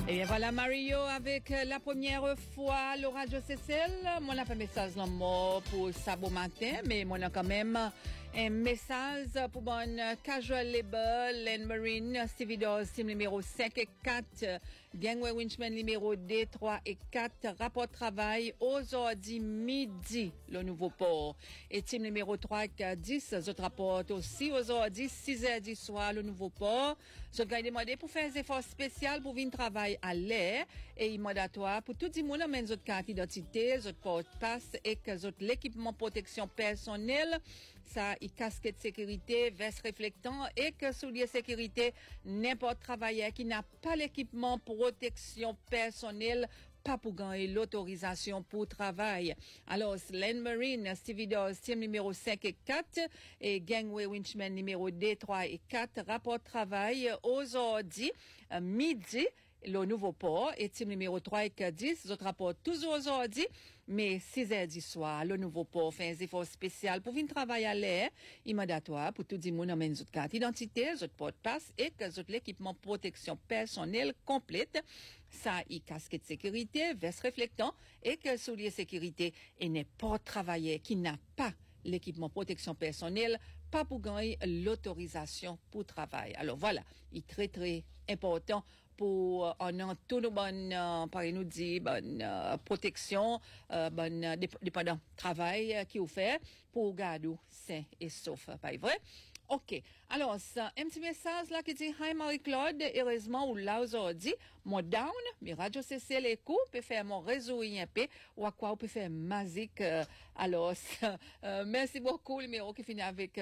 Et voilà Mario avec la première fois le Radio Cécile. Moi, on a fait un message là pour ça bon matin, mais moi, on a quand même un message pour bonne Casual Label, Land Marine, Stevie Dawes, team numéro 5 et 4, Gangway Winchman numéro 2, 3 et 4, rapport travail aujourd'hui midi, le nouveau port. Et team numéro 3 et 10, autres rapports aussi aujourd'hui 6h du soir, le nouveau port. Je vais demander pour faire un effort spécial pour venir travailler à l'air et il mandatoire pour tout le monde amène votre carte d'identité, votre porte-passe et que votre l'équipement protection personnelle, ça y casquette sécurité, veste réflectant et que soulier sécurité n'importe travailleur qui n'a pas l'équipement protection personnelle pas pour gagner l'autorisation pour travail. Alors, Land Marine, Stevie Dawes, team numéro 5 et 4 et Gangway Winchman numéro 2, 3 et 4, rapport travail aujourd'hui, midi, le nouveau port et team numéro 3 et 10, autres rapports toujours aujourd'hui, mais 6h du soir, le nouveau port fait un effort spécial pour venir travailler à l'air, mandatoire pour tout le monde amène votre carte d'identité, votre porte-passe et que votre l'équipement protection personnelle complète. Ça, y casquette sécurité, veste réflectant et que soulier sécurité et n'importe travailleur qui n'a pas l'équipement protection personnelle, pas pour gagner l'autorisation pour travail. Alors voilà, il est très très important pour on a tout nos bonnes par nous dit bonne protection bonne dépendant travail qui vous fait pour garder sain et sauf, pas vrai? OK. Alors, ça, un petit message là qui dit Hi Marie-Claude, heureusement ou là aujourd'hui, mon down, mes radio CC les coups, peut faire mon réseau IMP ou à quoi on peut faire magique. Alors, merci beaucoup, le numéro qui finit avec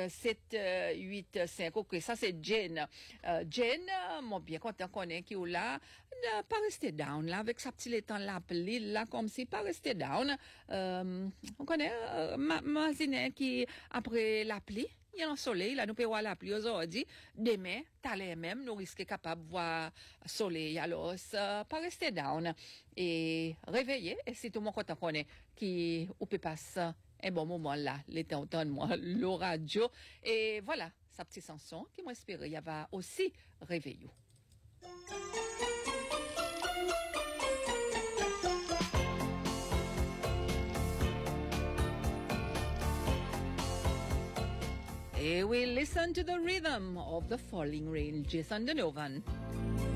785. OK, ça c'est Jen. Jen, mon bien content qu'on est qui ou là, pas rester down là avec sa petite étang l'appli là comme si pas rester down. On connaît Mazine qui après l'appli il y a un soleil, là, nous pouvons voir la pluie aujourd'hui. Demain, t'as les mêmes, nous risquons capable de voir soleil. Alors, pas rester down. Et réveiller. Et si tout le monde content qu'on est, qui, on peut passer un bon moment là, l'été automne, moi, le radio. Et voilà, sa petite chanson qui m'inspire. Il y va aussi réveiller. Here we listen to the rhythm of the falling rain, Jason Donovan.